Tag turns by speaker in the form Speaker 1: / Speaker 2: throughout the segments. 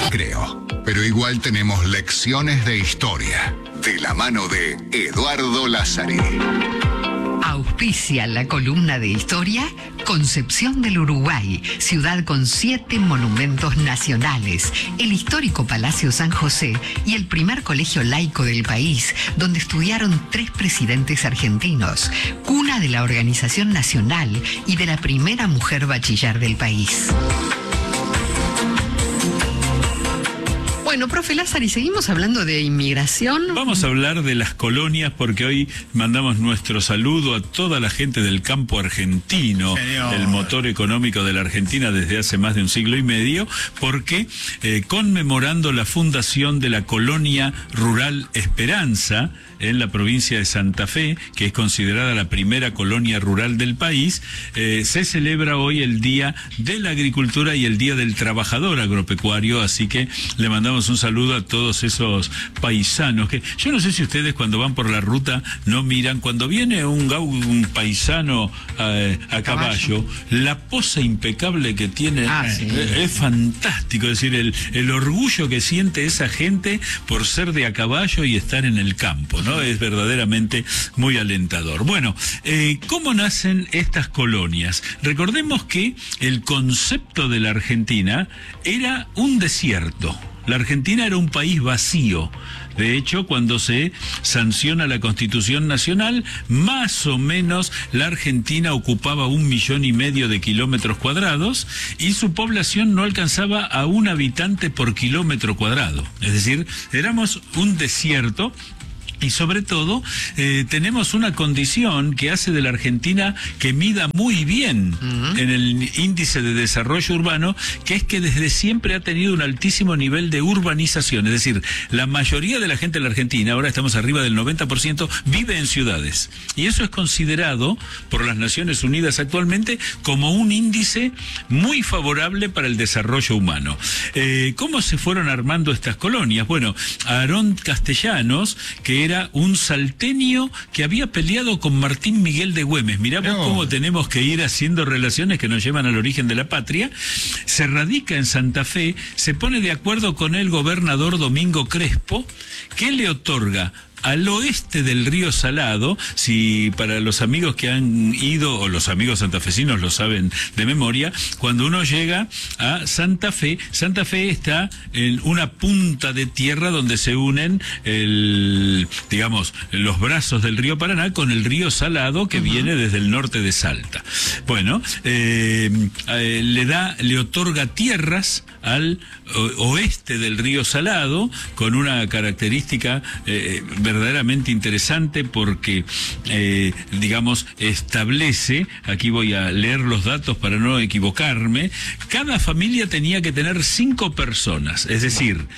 Speaker 1: Creo. Pero igual tenemos lecciones de historia. De la mano de Eduardo Lazzarini.
Speaker 2: Auspicia la columna de historia Concepción del Uruguay, ciudad con 7 monumentos nacionales, el histórico Palacio San José y el primer colegio laico del país, donde estudiaron 3 presidentes argentinos, cuna de la Organización Nacional y de la primera mujer bachiller del país. Bueno, profe Lázari, seguimos hablando de inmigración.
Speaker 3: Vamos a hablar de las colonias porque hoy mandamos nuestro saludo a toda la gente del campo argentino, Señor. El motor económico de la Argentina desde hace más de un siglo y medio, porque conmemorando la fundación de la colonia rural Esperanza, en la provincia de Santa Fe, que es considerada la primera colonia rural del país, se celebra hoy el Día de la Agricultura y el Día del Trabajador Agropecuario, así que le mandamos un saludo a todos esos paisanos, que yo no sé si ustedes cuando van por la ruta no miran, cuando viene un paisano a caballo, la posa impecable que tiene, sí. Es fantástico, es decir, el orgullo que siente esa gente por ser de a caballo y estar en el campo, ¿no? Es verdaderamente muy alentador. Bueno, ¿cómo nacen estas colonias? Recordemos que el concepto de la Argentina era un desierto. La Argentina era un país vacío. De hecho, cuando se sanciona la Constitución Nacional, más o menos la Argentina ocupaba 1,5 millones de kilómetros cuadrados y su población no alcanzaba a 1 habitante por kilómetro cuadrado. Es decir, éramos un desierto. Y sobre todo, tenemos una condición que hace de la Argentina que mida muy bien en el índice de desarrollo urbano, que es que desde siempre ha tenido un altísimo nivel de urbanización. Es decir, la mayoría de la gente de la Argentina, ahora estamos arriba del 90%, vive en ciudades. Y eso es considerado por las Naciones Unidas actualmente como un índice muy favorable para el desarrollo humano. ¿Cómo se fueron armando estas colonias? Bueno, Aarón Castellanos, que era un salteño que había peleado con Martín Miguel de Güemes. Mirá vos cómo tenemos que ir haciendo relaciones que nos llevan al origen de la patria. Se radica en Santa Fe, se pone de acuerdo con el gobernador Domingo Crespo, que le otorga al oeste del río Salado, si para los amigos que han ido, o los amigos santafesinos lo saben de memoria, cuando uno llega a Santa Fe está en una punta de tierra donde se unen los brazos del río Paraná con el río Salado que viene desde el norte de Salta. Bueno, le otorga tierras al oeste del río Salado con una característica verdaderamente interesante porque, establece, aquí voy a leer los datos para no equivocarme, cada familia tenía que tener 5 personas, es decir,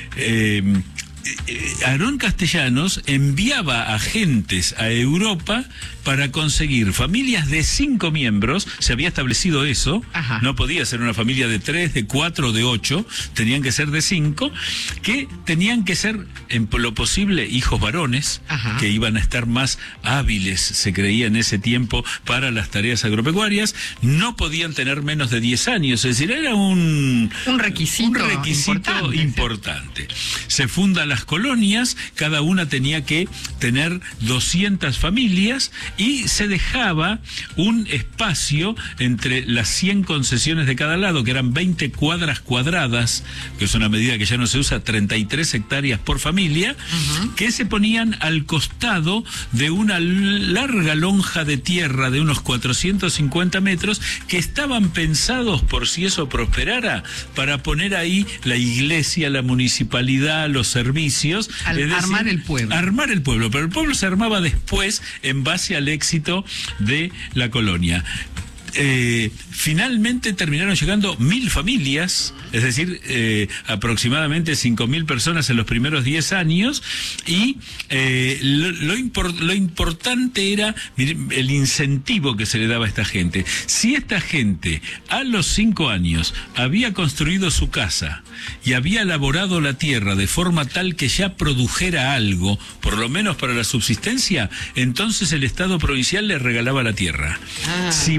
Speaker 3: Aarón Castellanos enviaba agentes a Europa para conseguir familias de 5 miembros, se había establecido eso, no podía ser una familia de 3, de 4, de 8, tenían que ser de 5, que tenían que ser, en lo posible, hijos varones, que iban a estar más hábiles, se creía en ese tiempo, para las tareas agropecuarias, no podían tener menos de 10 años, es decir, era un requisito importante. Se fundan las colonias, cada una tenía que tener 200 familias, y se dejaba un espacio entre las 100 concesiones de cada lado, que eran 20 cuadras cuadradas, que es una medida que ya no se usa, 33 hectáreas por familia, que se ponían al costado de una larga lonja de tierra de unos 450 metros, que estaban pensados, por si eso prosperara, para poner ahí la iglesia, la municipalidad, los servicios.
Speaker 2: Armar el pueblo.
Speaker 3: Armar el pueblo, pero el pueblo se armaba después en base al éxito de la colonia. Finalmente terminaron llegando 1.000 familias, es decir, aproximadamente 5.000 personas en los primeros 10 años, y lo importante era el incentivo que se le daba a esta gente. Si esta gente a los 5 años había construido su casa y había elaborado la tierra de forma tal que ya produjera algo, por lo menos para la subsistencia, entonces el Estado provincial le regalaba la tierra. Si vos no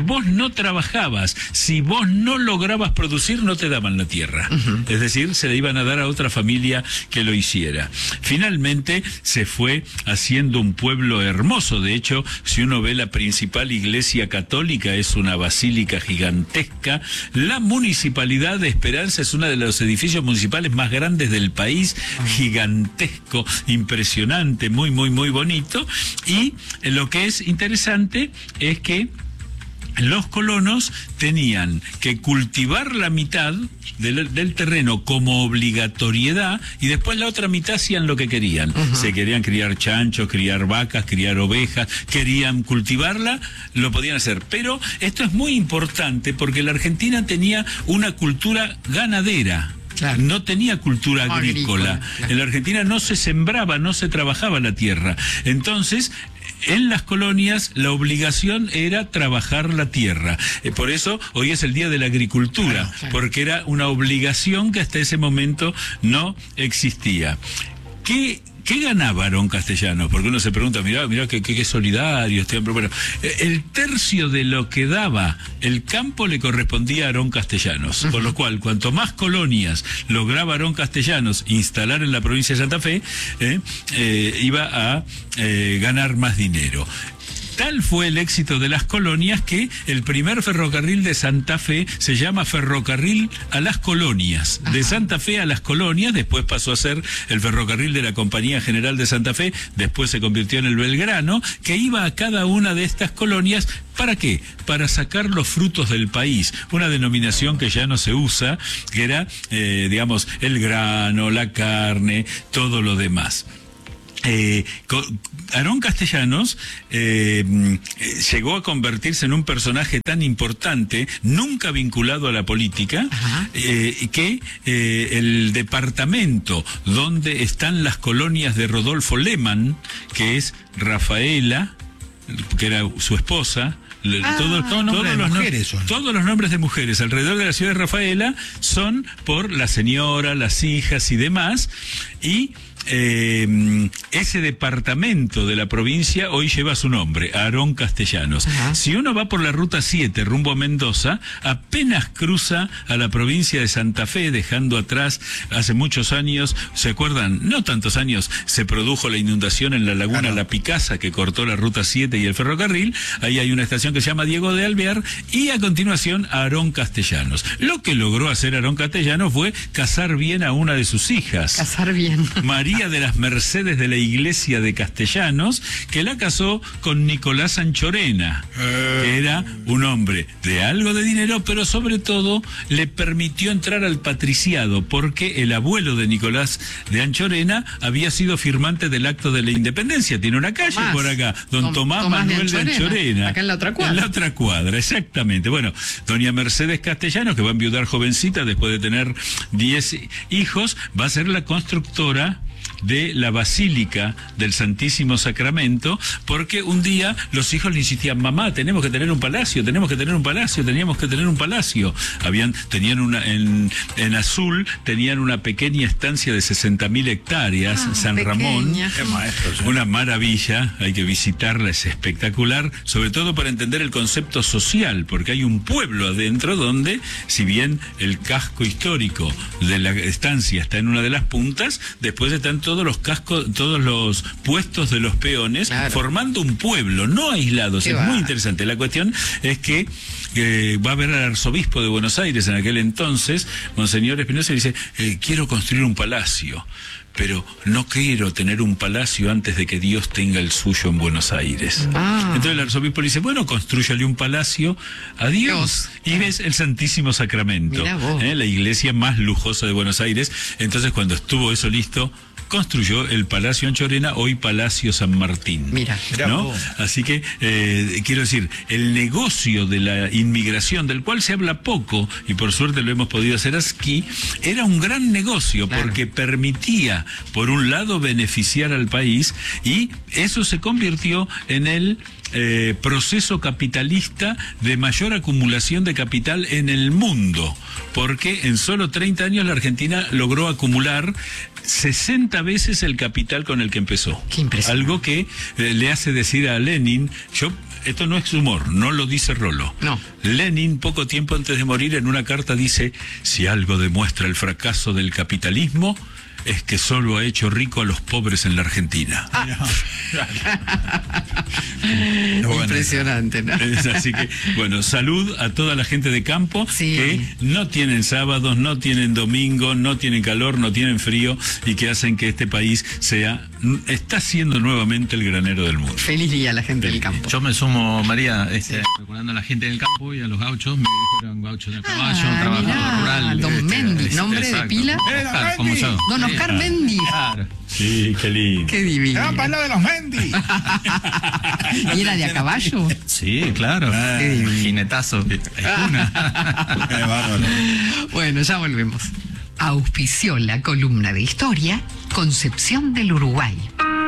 Speaker 3: no trabajabas, si vos no lograbas producir, no te daban la tierra. Es decir, se le iban a dar a otra familia que lo hiciera. Finalmente se fue haciendo un pueblo hermoso. De hecho, si uno ve la principal iglesia católica, es una basílica gigantesca. La municipalidad de Esperanza es uno de los edificios municipales más grandes del país, gigantesco, impresionante, muy, muy, muy bonito. Y lo que es interesante es que los colonos tenían que cultivar la mitad del terreno como obligatoriedad y después la otra mitad hacían lo que querían. Se querían criar chanchos, criar vacas, criar ovejas, querían cultivarla, lo podían hacer. Pero esto es muy importante porque la Argentina tenía una cultura ganadera. Claro. No tenía cultura agrícola. Claro. En la Argentina no se sembraba, no se trabajaba la tierra. Entonces, en las colonias la obligación era trabajar la tierra. Por eso hoy es el Día de la Agricultura, claro. Porque era una obligación que hasta ese momento no existía. ¿Qué ganaba Aarón Castellanos? Porque uno se pregunta, mirá qué solidario. Bueno, el tercio de lo que daba el campo le correspondía a Aarón Castellanos. Con lo cual, cuanto más colonias lograba Aarón Castellanos instalar en la provincia de Santa Fe, iba a ganar más dinero. Tal fue el éxito de las colonias que el primer ferrocarril de Santa Fe se llama Ferrocarril a las Colonias. De Santa Fe a las Colonias, después pasó a ser el ferrocarril de la Compañía General de Santa Fe, después se convirtió en el Belgrano, que iba a cada una de estas colonias. ¿Para qué? Para sacar los frutos del país. Una denominación que ya no se usa, que era, digamos, el grano, la carne, todo lo demás. Aarón Castellanos llegó a convertirse en un personaje tan importante, nunca vinculado a la política, que el departamento donde están las colonias de Rodolfo Lehmann, que es Rafaela, que era su esposa, todos los nombres de mujeres alrededor de la ciudad de Rafaela son por la señora, las hijas y demás, y ese departamento de la provincia hoy lleva su nombre, Aarón Castellanos. Si uno va por la ruta 7 rumbo a Mendoza, apenas cruza a la provincia de Santa Fe, dejando atrás hace muchos años, ¿se acuerdan? No tantos años, se produjo la inundación en la laguna La Picasa que cortó la ruta 7 y el ferrocarril. Ahí hay una estación que se llama Diego de Alvear y a continuación Aarón Castellanos. Lo que logró hacer Aarón Castellanos fue casar bien a una de sus hijas.
Speaker 2: Casar bien.
Speaker 3: María de las Mercedes de la Iglesia de Castellanos, que la casó con Nicolás Anchorena, que era un hombre de algo de dinero, pero sobre todo le permitió entrar al patriciado, porque el abuelo de Nicolás de Anchorena había sido firmante del Acto de la Independencia. Tiene una calle por acá, don Tomás Manuel de Anchorena.
Speaker 2: Acá en la otra cuadra.
Speaker 3: En la otra cuadra, exactamente. Bueno, doña Mercedes Castellanos, que va a enviudar jovencita después de tener 10 hijos, va a ser la constructora de la Basílica del Santísimo Sacramento, porque un día los hijos le insistían, mamá, tenemos que tener un palacio, teníamos que tener un palacio. Tenían una, en Azul, tenían una pequeña estancia de 60.000 hectáreas, San Ramón.
Speaker 4: Qué maestro, ¿sí?
Speaker 3: Una maravilla, hay que visitarla, es espectacular, sobre todo para entender el concepto social, porque hay un pueblo adentro donde, si bien el casco histórico de la estancia está en una de las puntas, después están todos los cascos, todos los puestos de los peones, formando un pueblo, no aislados. Es muy interesante. La cuestión es que va a haber al arzobispo de Buenos Aires en aquel entonces, Monseñor Espinosa, y dice, quiero construir un palacio, pero no quiero tener un palacio antes de que Dios tenga el suyo en Buenos Aires. Entonces el arzobispo le dice, bueno, constrúyale un palacio a Dios. Y ves el Santísimo Sacramento, la iglesia más lujosa de Buenos Aires. Entonces cuando estuvo eso listo, construyó el Palacio Anchorena, hoy Palacio San Martín.
Speaker 2: Mira,
Speaker 3: ¿no? Así que, quiero decir, el negocio de la inmigración, del cual se habla poco, y por suerte lo hemos podido hacer aquí, era un gran negocio, porque permitía, por un lado, beneficiar al país, y eso se convirtió en el proceso capitalista de mayor acumulación de capital en el mundo, porque en solo 30 años la Argentina logró acumular 60 veces el capital con el que empezó.
Speaker 2: Qué impresionante.
Speaker 3: Algo que le hace decir a Lenin, esto no es humor, no lo dice Rollo.
Speaker 2: No.
Speaker 3: Lenin, poco tiempo antes de morir, en una carta dice: si algo demuestra el fracaso del capitalismo, es que solo ha hecho rico a los pobres en la Argentina.
Speaker 2: Impresionante, ¿no?
Speaker 3: Así que, bueno, salud a toda la gente de campo,
Speaker 2: sí,
Speaker 3: que no tienen sábados, no tienen domingo, no tienen calor, no tienen frío, y que hacen que este país está siendo nuevamente el granero del mundo.
Speaker 2: Feliz día a la gente del campo.
Speaker 4: Yo me sumo, María, recordando a la gente del campo y a los gauchos. Me dijeron gauchos de caballo, trabajador
Speaker 2: mirá,
Speaker 4: rural.
Speaker 2: Don Mendy, nombre de
Speaker 4: exacto.
Speaker 2: pila.
Speaker 4: Oscar, como yo.
Speaker 2: Don Oscar Mendy.
Speaker 4: Claro.
Speaker 3: Sí, qué lindo.
Speaker 2: Qué divino.
Speaker 5: ¡Era para de los Mendy!
Speaker 2: ¿Y era de a caballo?
Speaker 4: Sí, claro. Jinetazo. Es una.
Speaker 5: ¡Qué bárbaro!
Speaker 2: Bueno, ya volvemos. Auspició la columna de historia Concepción del Uruguay.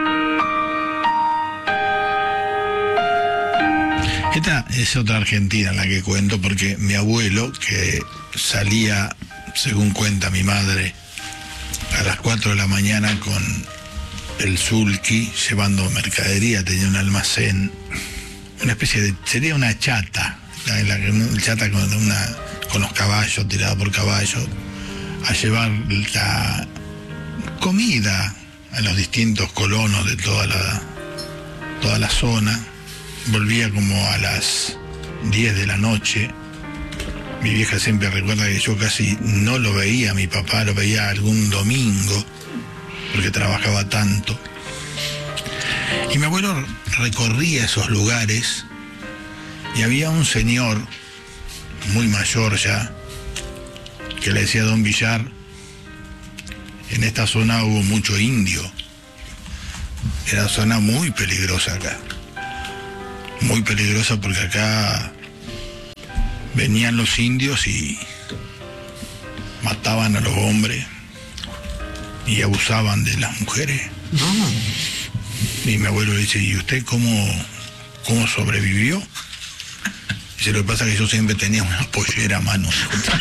Speaker 5: Esta es otra argentina la que cuento, porque mi abuelo, que salía, según cuenta mi madre, a las 4 de la mañana con el sulky llevando mercadería, tenía un almacén, una especie de, sería una chata, chata con los caballos, tirada por caballos, a llevar la comida a los distintos colonos de toda la zona. Volvía como a las 10 de la noche. Mi vieja siempre recuerda que yo casi no lo veía, mi papá lo veía algún domingo, porque trabajaba tanto. Y mi abuelo recorría esos lugares y había un señor muy mayor ya, que le decía a Don Villar: en esta zona hubo mucho indio. Era una zona muy peligrosa acá. Muy peligrosa, porque acá venían los indios y mataban a los hombres y abusaban de las mujeres. No. Y mi abuelo le dice: ¿y usted cómo sobrevivió? Dice: lo que pasa es que yo siempre tenía una pollera a mano.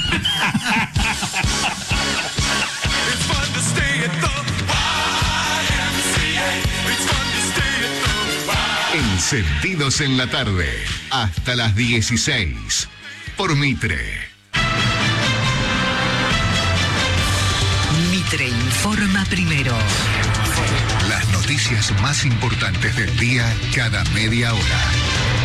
Speaker 1: Encendidos en la tarde, hasta las 16, por Mitre.
Speaker 2: Mitre informa primero.
Speaker 1: Las noticias más importantes del día cada media hora.